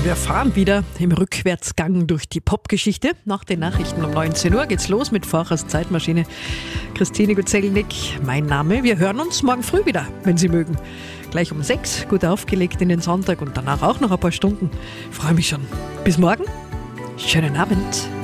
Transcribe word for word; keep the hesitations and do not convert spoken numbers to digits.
Wir fahren wieder im Rückwärtsgang durch die Popgeschichte. Nach den Nachrichten um neunzehn Uhr geht's los mit Fachers Zeitmaschine. Christine Guzelnik, mein Name. Wir hören uns morgen früh wieder, wenn Sie mögen. Gleich um sechs, gut aufgelegt in den Sonntag und danach auch noch ein paar Stunden. Ich freue mich schon. Bis morgen. Schönen Abend.